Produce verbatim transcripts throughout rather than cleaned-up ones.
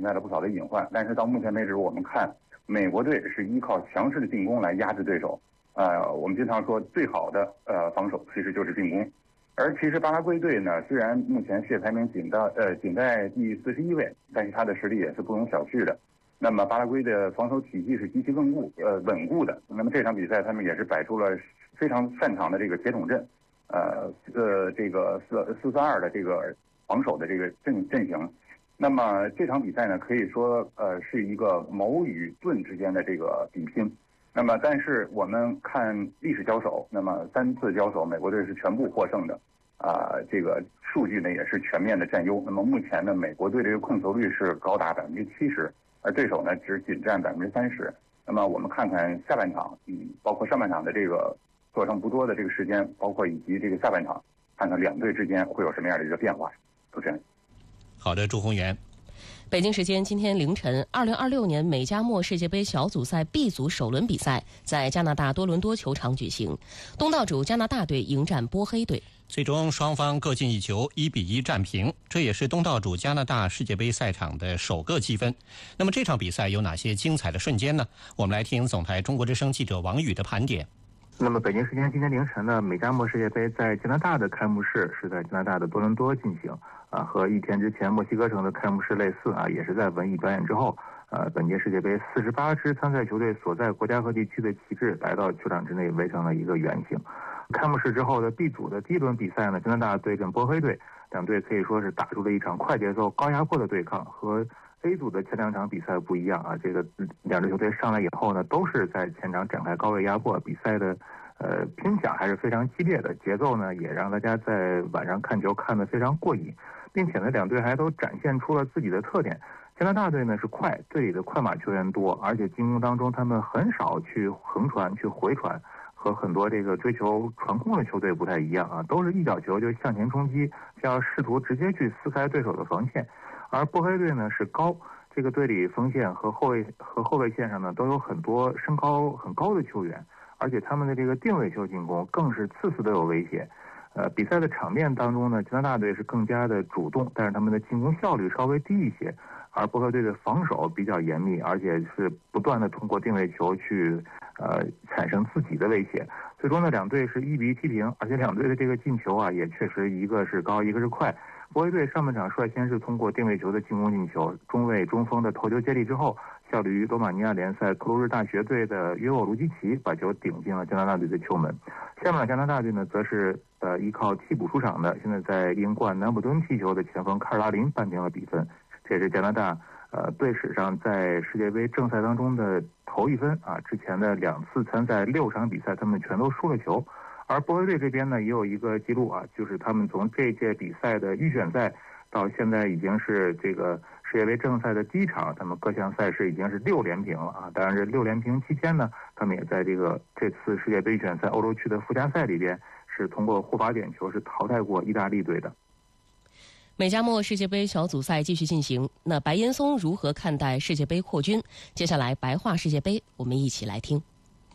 存在了不少的隐患。但是到目前为止，我们看美国队是依靠强势的进攻来压制对手。呃，我们经常说最好的呃防守其实就是进攻。而其实巴拉圭队呢，虽然目前世界排名仅到呃仅在第四十一位，但是他的实力也是不容小觑的。那么巴拉圭的防守体系是极其稳固呃稳固的。那么这场比赛他们也是摆出了非常擅长的这个铁桶阵，呃呃这个四四四二的这个防守的这个阵阵型。那么这场比赛呢，可以说呃是一个矛与盾之间的这个比拼。那么但是我们看历史交手，那么三次交手美国队是全部获胜的，啊、呃、这个数据呢也是全面的占优。那么目前呢，美国队这个控球率是高达百分之七十。而对手呢只仅占百分之三十。那么我们看看下半场，嗯，包括上半场的这个所剩不多的这个时间，包括以及这个下半场，看看两队之间会有什么样的一个变化。主持人， 好的，朱宏元。 北京时间今天凌晨，二零二六年美加墨世界杯小组赛 B 组首轮比赛在加拿大多伦多球场举行，东道主加拿大队迎战波黑队。 最终双方各进一球，一比一战平，这也是东道主加拿大世界杯赛场的首个积分。那么这场比赛有哪些精彩的瞬间呢？我们来听总台中国之声记者王宇的盘点。 那么北京时间今天凌晨呢，美加墨世界杯在加拿大的开幕式是在加拿大的多伦多进行啊，和一天之前墨西哥城的开幕式类似啊，也是在文艺表演之后，呃，本届世界杯四十八支参赛球队所在国家和地区的旗帜来到球场之内，围成了一个圆形。开幕式之后的 B 组的第一轮比赛呢，加拿大对阵波黑队，两队可以说是打出了一场快节奏、高压迫的对抗。和 A 组的前两场比赛不一样啊，这个两支球队上来以后呢，都是在前场展开高位压迫，比赛的呃拼抢还是非常激烈的，节奏呢也让大家在晚上看球看得非常过瘾，并且呢两队还都展现出了自己的特点。加拿大队呢是快，队里的快马球员多，而且进攻当中他们很少去横传、去回传。和很多这个追求传控的球队不太一样啊，都是一脚球就向前冲击，就要试图直接去撕开对手的防线。而波黑队呢是高，这个队里锋线和后卫和后卫线上呢都有很多身高很高的球员，而且他们的这个定位球进攻更是次次都有威胁。呃，比赛的场面当中呢，加拿大队是更加的主动，但是他们的进攻效率稍微低一些。而波黑队的防守比较严密，而且是不断的通过定位球去呃产生自己的威胁。最终呢，两队是一比一踢平，而且两队的这个进球啊，也确实一个是高，一个是快。波黑队上半场率先是通过定位球的进攻进球，中卫中锋的头球接力之后，效力于罗马尼亚联赛克鲁日大学队的约沃卢基奇把球顶进了加拿大队的球门。下半场加拿大队呢，则是呃依靠替补出场的，现在在英冠南普敦踢球的前锋卡尔拉林扳平了比分。这也是加拿大呃队史上在世界杯正赛当中的头一分啊！之前的两次参赛六场比赛，他们全都输了球。而波黑队这边呢，也有一个记录啊，就是他们从这届比赛的预选赛到现在已经是这个世界杯正赛的第一场，他们各项赛事已经是六连平了啊！当然，这六连平期间呢，他们也在这个这次世界杯预选赛欧洲区的附加赛里边，是通过护罚点球是淘汰过意大利队的。 美加墨世界杯小组赛继续进行，那白岩松如何看待世界杯扩军？接下来白话世界杯，我们一起来听。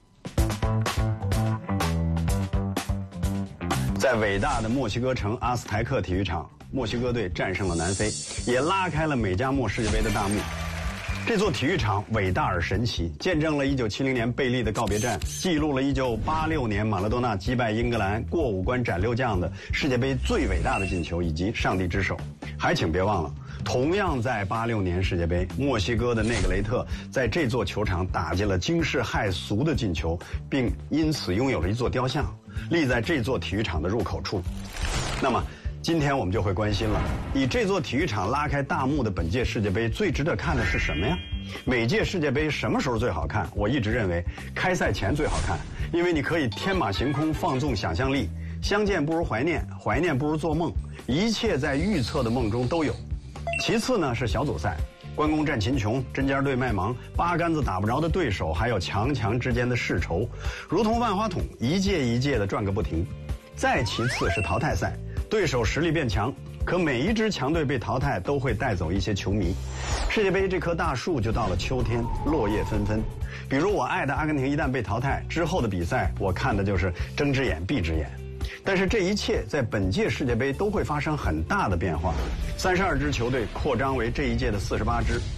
在伟大的墨西哥城阿斯台克体育场，墨西哥队战胜了南非，也拉开了美加墨世界杯的大幕。这座体育场伟大而神奇，见证了一九七零年贝利的告别战，记录了一九八六年马拉多纳击败英格兰过五关斩六将的世界杯最伟大的进球，以及上帝之手。还请别忘了，同样在八六年世界杯，墨西哥的内格雷特在这座球场打进了惊世骇俗的进球，并因此拥有了一座雕像，立在这座体育场的入口处。那么今天我们就会关心了，以这座体育场拉开大幕的本届世界杯最值得看的是什么呀？每届世界杯什么时候最好看？我一直认为开赛前最好看，因为你可以天马行空，放纵想象力，相见不如怀念，怀念不如做梦，一切在预测的梦中都有。其次呢是小组赛，关公战秦琼，针尖对麦芒，八竿子打不着的对手，还有强强之间的世仇，如同万花筒，一届一届的转个不停。再其次是淘汰赛，对手实力变强，可每一支强队被淘汰都会带走一些球迷。世界杯这棵大树就到了秋天，落叶纷纷。比如我爱的阿根廷一旦被淘汰之后的比赛，我看的就是睁只眼闭只眼。但是这一切在本届世界杯都会发生很大的变化，三十二支球队扩张为这一届的四十八支。